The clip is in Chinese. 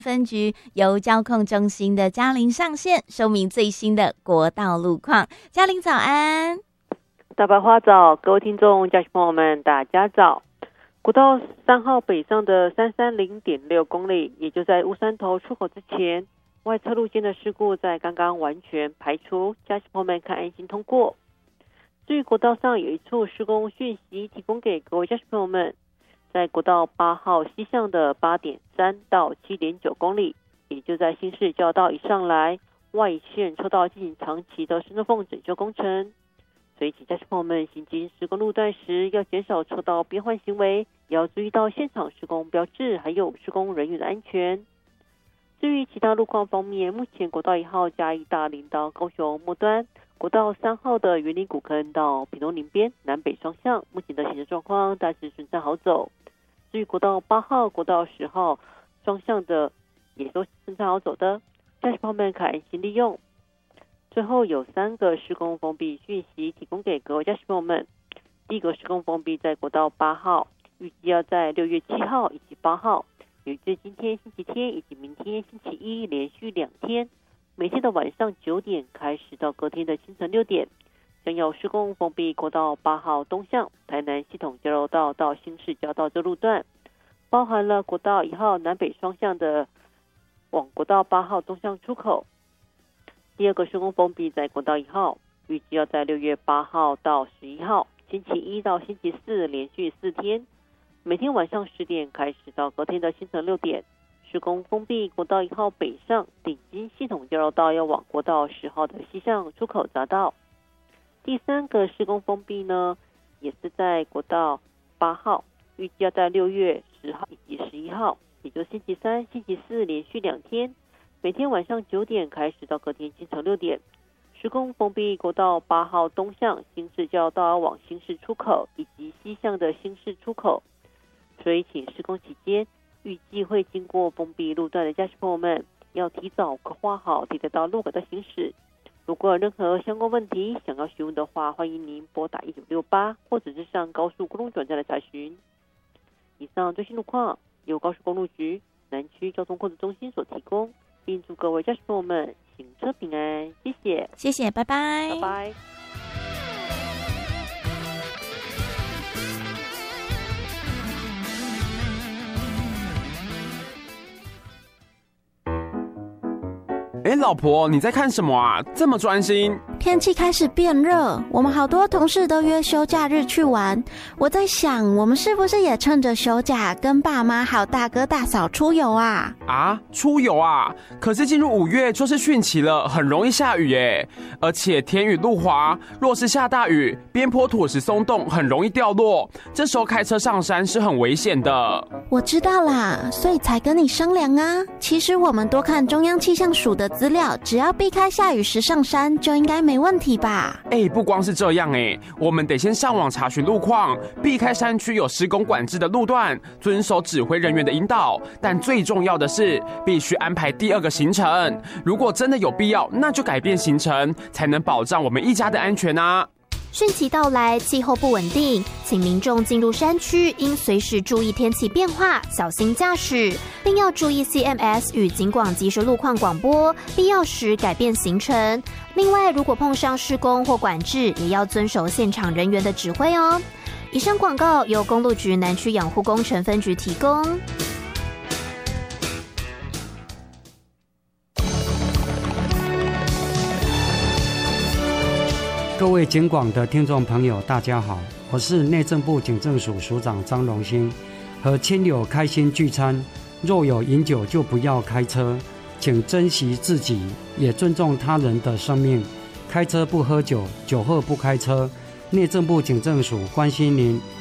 分局由交控中心的嘉玲上线，说明最新的国道路况。嘉玲早安。 大白花早，各位听众、驾驶朋友们，大家早。国道3号北上的330.6公里，也就在乌山头出口之前，外侧路线的事故在刚刚完全排除，驾驶朋友们可安心通过。至于国道上有一处施工讯息提供给各位驾驶朋友们，在国道8号西向的 8.3 到 7.9 公里，也就在新市交道一上来，外线车道进行长期的深缝整修工程。所以请驾驶朋友们行经施工路段时，要减少车道变换行为，也要注意到现场施工标志还有施工人员的安全。至于其他路况方面，目前国道1号嘉义大林到高雄末端，国道3号的园林古坑到屏东林边南北双向，目前的行车状况大致顺畅好走。至于国道8号、国道10号双向的也都顺畅好走的，驾驶朋友们可安心利用。最后有3个施工封闭讯息提供给各位驾驶朋友们。第一个施工封闭在国道8号，预计要在6月7号以及8号，也就是今天星期天以及明天星期一连续2天，每天的晚上9点开始到隔天的清晨6点，将要施工封闭国道8号东向台南系统交流道到新市交道这路段，包含了国道1号南北双向的往国道8号东向出口。第二个施工封闭在国道1号，预计要在6月8号到11号，星期一到星期四连续4天，每天晚上10点开始到隔天的清晨6点，施工封闭国道1号北上顶金系统交流道要往国道10号的西向出口匝道。第3个施工封闭呢，也是在国道8号，预计要在6月10号以及11号，也就是星期三、星期四连续2天，每天晚上9点开始到隔天清晨6点，施工封闭国道8号东向新市交流道要往新市出口以及西向的新市出口。所以请施工期间预计会经过封闭路段的驾驶朋友们，要提早规划好提得到路口的行驶。如果有任何相关问题想要询问的话，欢迎您拨打1968，或者是上高速公路转站来查询。以上最新路况由高速公路局南区交通控制中心所提供，并祝各位驾驶朋友们行车平安，谢谢， 谢谢，拜拜， 拜拜。 老婆，你在看什么啊？这么专心？ 天气开始变热，我们好多同事都约休假日去玩。我在想，我们是不是也趁着休假跟爸妈还有大哥大嫂出游啊？ 出游啊？可是进入5月就是汛期了，很容易下雨耶，而且天雨路滑，若是下大雨，边坡土石松动，很容易掉落，这时候开车上山是很危险的。 我知道啦，所以才跟你商量啊。其实我们多看中央气象署的资料，只要避开下雨时上山，就应该没问题吧？ 不光是这样我们得先上网查询路况，避开山区有施工管制的路段，遵守指挥人员的引导。但最重要的是，必须安排第2个行程。如果真的有必要，那就改变行程，才能保障我们一家的安全啊。 汛期到来，气候不稳定，请民众进入山区应随时注意天气变化，小心驾驶，并要注意 CMS 与警广即时路况广播，必要时改变行程。另外，如果碰上施工或管制，也要遵守现场人员的指挥哦。以上广告由公路局南区养护工程分局提供。 各位警广的听众朋友大家好，我是内政部警政署署长张荣兴。和亲友开心聚餐，若有饮酒就不要开车，请珍惜自己，也尊重他人的生命。开车不喝酒，酒后不开车。内政部警政署关心您。